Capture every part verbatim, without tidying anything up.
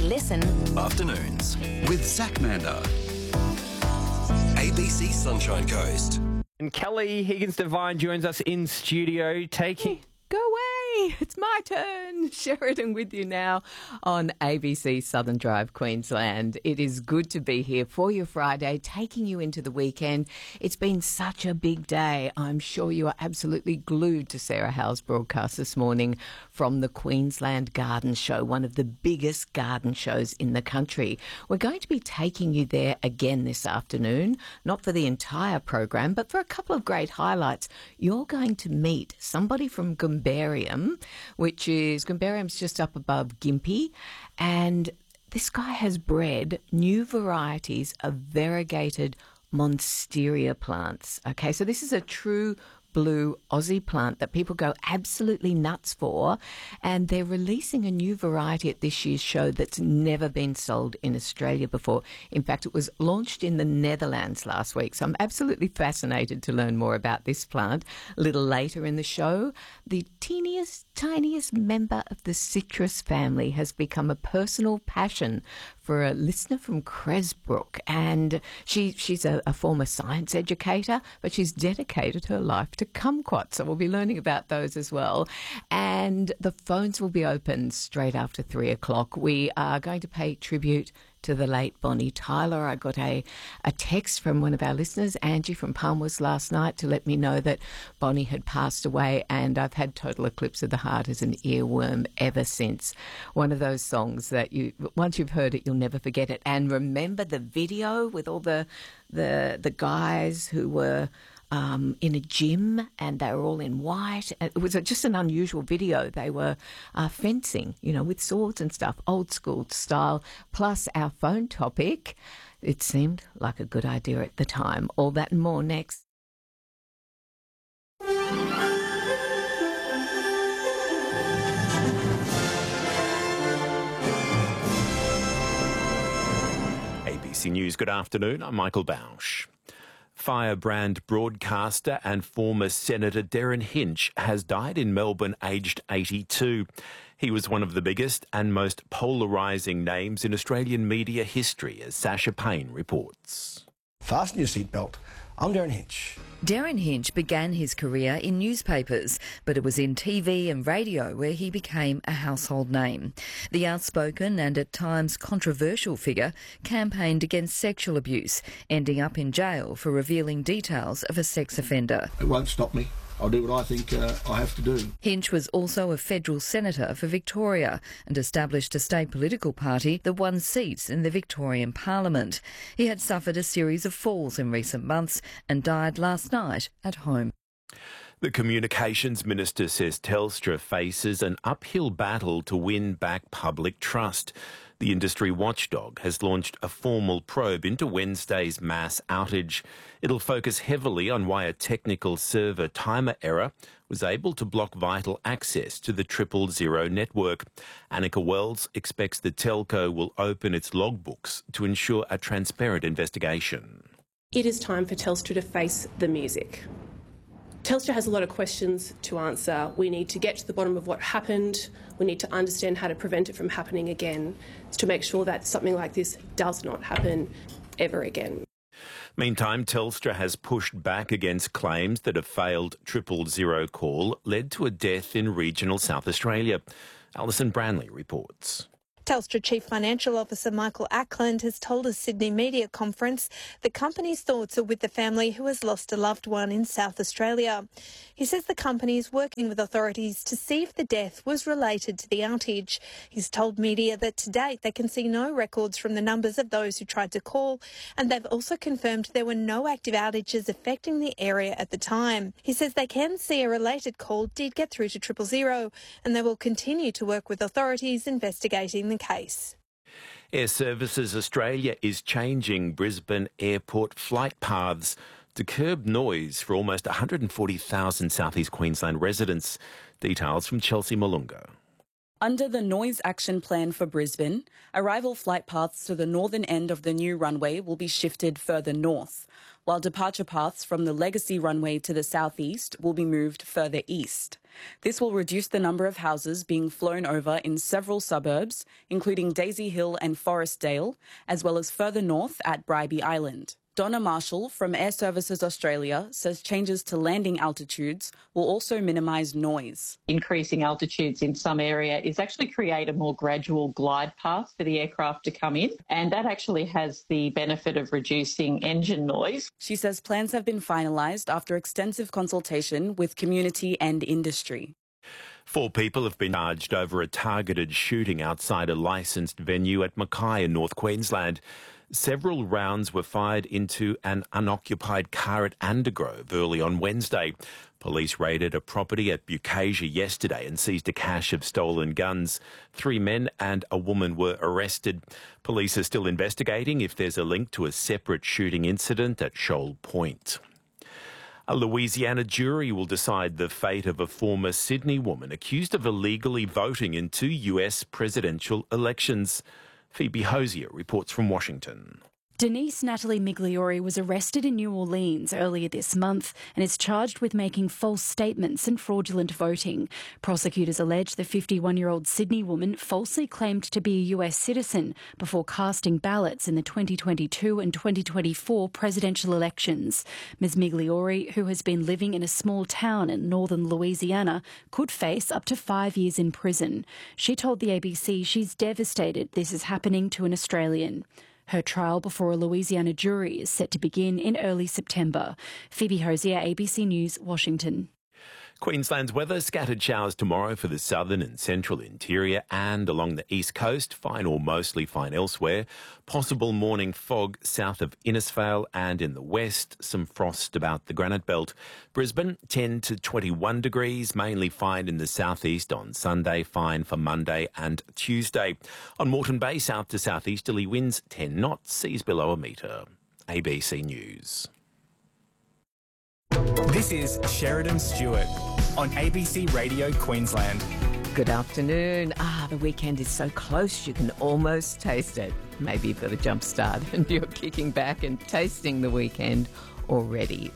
listen. Afternoons with Zach Mander. A B C Sunshine Coast. And Kelly Higgins-Devine joins us in studio, taking... Go away! It's my turn. Sheridan with you now on A B C Southern Drive, Queensland. It is good to be here for your Friday, taking you into the weekend. It's been such a big day. I'm sure you are absolutely glued to Sarah Howe's broadcast this morning from the Queensland Garden Show, one of the biggest garden shows in the country. We're going to be taking you there again this afternoon, not for the entire program, but for a couple of great highlights. You're going to meet somebody from Gombarium, which is, Gombarium's just up above Gympie, and this guy has bred new varieties of variegated monstera plants. Okay, so this is a true blue Aussie plant that people go absolutely nuts for, and they're releasing a new variety at this year's show that's never been sold in Australia before. In fact, it was launched in the Netherlands last week, so I'm absolutely fascinated to learn more about this plant. A little later in the show, the teeniest, tiniest member of the citrus family has become a personal passion for a listener from Cresbrook, and she she's a, a former science educator, but she's dedicated her life to kumquats, so we'll be learning about those as well. And the phones will be open straight after three o'clock. We are going to pay tribute to the late Bonnie Tyler. I got a, a text from one of our listeners, Angie from Palmwoods, last night to let me know that Bonnie had passed away, and I've had total eclipse of the heart as an earworm ever since. One of those songs that you, once you've heard it, you'll never forget it. And remember the video with all the the the guys who were Um, in a gym, and they were all in white. It was a, just an unusual video. They were uh, fencing, you know, with swords and stuff, old school style, plus our phone topic. It seemed like a good idea at the time. All that and more next. A B C News, good afternoon. I'm Michael Bausch. Firebrand broadcaster and former Senator Derryn Hinch has died in Melbourne, aged eighty-two. He was one of the biggest and most polarising names in Australian media history, as Sasha Payne reports. Fasten your seatbelt. I'm Derryn Hinch. Derryn Hinch began his career in newspapers, but it was in T V and radio where he became a household name. The outspoken and at times controversial figure campaigned against sexual abuse, ending up in jail for revealing details of a sex offender. It won't stop me. I'll do what I think uh, I have to do. Hinch was also a federal senator for Victoria and established a state political party that won seats in the Victorian Parliament. He had suffered a series of falls in recent months and died last night at home. The Communications Minister says Telstra faces an uphill battle to win back public trust. The industry watchdog has launched a formal probe into Wednesday's mass outage. It'll focus heavily on why a technical server timer error was able to block vital access to the triple zero network. Annika Wells expects the telco will open its logbooks to ensure a transparent investigation. It is time for Telstra to face the music. Telstra has a lot of questions to answer. We need to get to the bottom of what happened. We need to understand how to prevent it from happening again, to make sure that something like this does not happen ever again. Meantime, Telstra has pushed back against claims that a failed triple zero call led to a death in regional South Australia. Alison Branley reports. Telstra Chief Financial Officer Michael Ackland has told a Sydney media conference the company's thoughts are with the family who has lost a loved one in South Australia. He says the company is working with authorities to see if the death was related to the outage. He's told media that to date they can see no records from the numbers of those who tried to call, and they've also confirmed there were no active outages affecting the area at the time. He says they can see a related call did get through to triple zero, and they will continue to work with authorities investigating the case. Air Services Australia is changing Brisbane airport flight paths to curb noise for almost one hundred forty thousand South East Queensland residents. Details from Chelsea Malunga. Under the Noise Action Plan for Brisbane, arrival flight paths to the northern end of the new runway will be shifted further north, while departure paths from the legacy runway to the southeast will be moved further east. This will reduce the number of houses being flown over in several suburbs, including Daisy Hill and Forestdale, as well as further north at Bribie Island. Donna Marshall from Air Services Australia says changes to landing altitudes will also minimise noise. Increasing altitudes in some area is actually create a more gradual glide path for the aircraft to come in, and that actually has the benefit of reducing engine noise. She says plans have been finalised after extensive consultation with community and industry. Four people have been charged over a targeted shooting outside a licensed venue at Mackay in North Queensland. Several rounds were fired into an unoccupied car at Andergrove early on Wednesday. Police raided a property at Bukasia yesterday and seized a cache of stolen guns. Three men and a woman were arrested. Police are still investigating if there's a link to a separate shooting incident at Shoal Point. A Louisiana jury will decide the fate of a former Sydney woman accused of illegally voting in two U S presidential elections. Phoebe Hosier reports from Washington. Denise Natalie Migliore was arrested in New Orleans earlier this month and is charged with making false statements and fraudulent voting. Prosecutors allege the fifty-one-year-old Sydney woman falsely claimed to be a U S citizen before casting ballots in the twenty twenty-two and twenty twenty-four presidential elections. Miz Migliore, who has been living in a small town in northern Louisiana, could face up to five years in prison. She told the A B C she's devastated this is happening to an Australian. Her trial before a Louisiana jury is set to begin in early September. Phoebe Hosier, A B C News, Washington. Queensland's weather, scattered showers tomorrow for the southern and central interior and along the east coast, fine or mostly fine elsewhere. Possible morning fog south of Innisfail and in the west, some frost about the Granite Belt. Brisbane, ten to twenty-one degrees, mainly fine in the southeast on Sunday, fine for Monday and Tuesday. On Moreton Bay, south to southeasterly winds, ten knots, seas below a metre. A B C News. This is Sheridan Stewart on A B C Radio Queensland. Good afternoon. Ah, the weekend is so close you can almost taste it. Maybe you've got a jump start and you're kicking back and tasting the weekend already.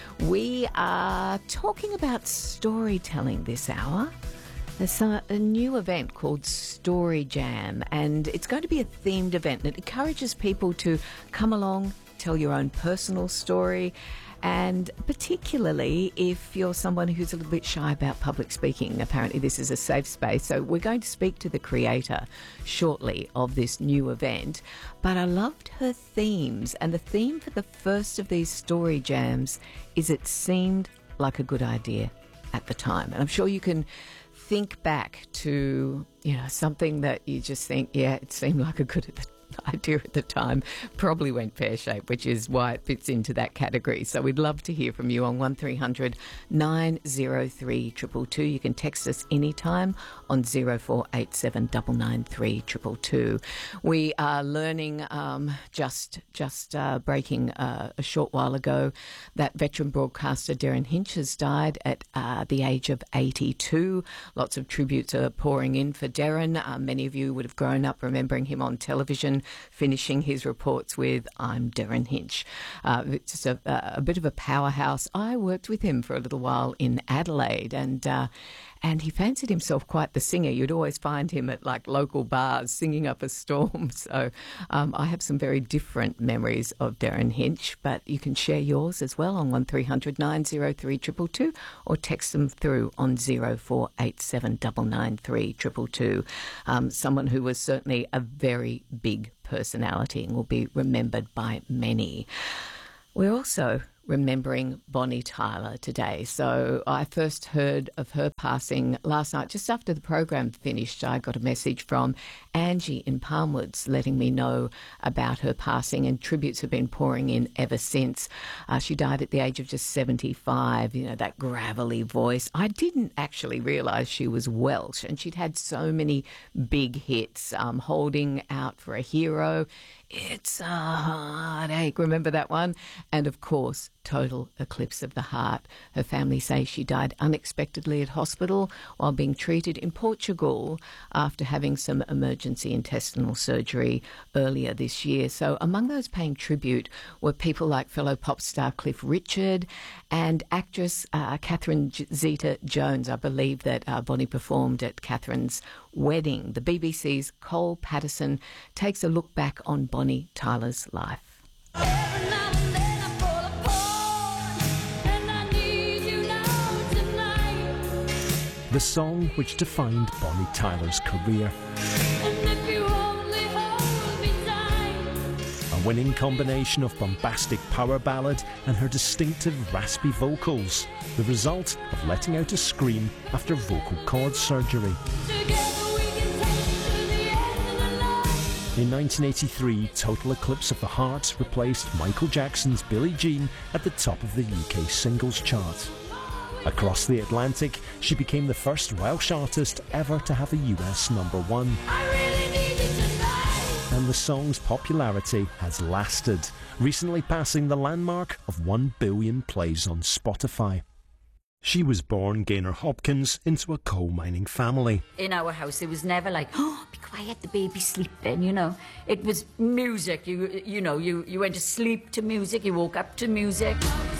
We are talking about storytelling this hour. There's a, a new event called Story Jam, and it's going to be a themed event that encourages people to come along, tell your own personal story, and particularly if you're someone who's a little bit shy about public speaking. Apparently this is a safe space, so we're going to speak to the creator shortly of this new event. But I loved her themes, and the theme for the first of these story jams is it seemed like a good idea at the time. And I'm sure you can think back to, you know, something that you just think, yeah, it seemed like a good idea at the time, probably went pear-shaped, which is why it fits into that category. So we'd love to hear from you on one three hundred nine oh three two two two. You can text us anytime on oh four eight seven nine nine three two two two. We are learning, um, just just uh, breaking uh, a short while ago, that veteran broadcaster Derryn Hinch has died at uh, the age of eighty-two. Lots of tributes are pouring in for Derryn. Uh, many of you would have grown up remembering him on television, finishing his reports with "I'm Derryn Hinch." Uh, just a, a bit of a powerhouse. I worked with him for a little while in Adelaide, and uh, and he fancied himself quite the singer. You'd always find him at like local bars singing up a storm. So um, I have some very different memories of Derryn Hinch, but you can share yours as well on one three hundred nine oh three two two two or text them through on oh four eight seven nine nine three two two two. Um, someone who was certainly a very big personality and will be remembered by many. We're also remembering Bonnie Tyler today. So I first heard of her passing last night, just after the program finished. I got a message from Angie in Palmwoods letting me know about her passing, and tributes have been pouring in ever since. Uh, she died at the age of just seventy-five, you know, that gravelly voice. I didn't actually realise she was Welsh, and she'd had so many big hits, um, Holding Out for a Hero, It's a Heartache. Remember that one? And of course, Total Eclipse of the Heart. Her family say she died unexpectedly at hospital while being treated in Portugal after having some emergency intestinal surgery earlier this year. So among those paying tribute were people like fellow pop star Cliff Richard and actress uh, Catherine Zeta-Jones. I believe that uh, Bonnie performed at Catherine's wedding. The B B C's Cole Patterson takes a look back on Bonnie Tyler's life. The song which defined Bonnie Tyler's career. A winning combination of bombastic power ballad and her distinctive raspy vocals, the result of letting out a scream after vocal cord surgery. In nineteen eighty-three, Total Eclipse of the Heart replaced Michael Jackson's Billie Jean at the top of the U K singles chart. Across the Atlantic, she became the first Welsh artist ever to have a U S number one. And the song's popularity has lasted, recently passing the landmark of one billion plays on Spotify. She was born Gaynor Hopkins into a coal mining family. In our house, it was never like, oh, be quiet, the baby's sleeping, you know. It was music. You you know, you, you went to sleep to music, you woke up to music.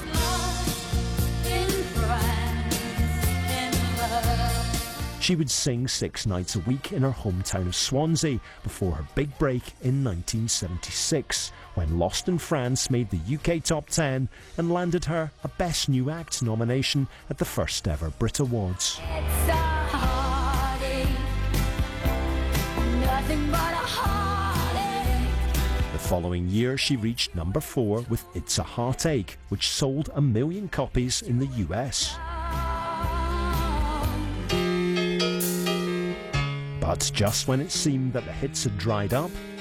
She would sing six nights a week in her hometown of Swansea before her big break in nineteen seventy-six, when Lost in France made the U K top ten and landed her a Best New Act nomination at the first ever Brit Awards. It's a heartache, nothing but a heartache. The following year she reached number four with It's a Heartache, which sold a million copies in the U S. But just when it seemed that the hits had dried up,